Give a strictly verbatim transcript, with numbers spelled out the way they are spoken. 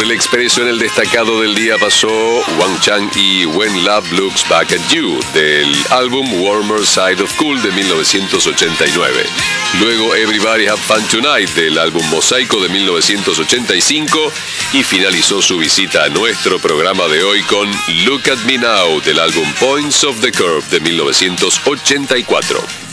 el expreso en el destacado del día pasó Wang Chang y When Love Looks Back at You, del álbum Warmer Side of Cool de mil novecientos ochenta y nueve. Luego Everybody Have Fun Tonight, del álbum Mosaico de mil novecientos ochenta y cinco. Y finalizó su visita a nuestro programa de hoy con Look at Me Now, del álbum Points of the Curve de mil novecientos ochenta y cuatro.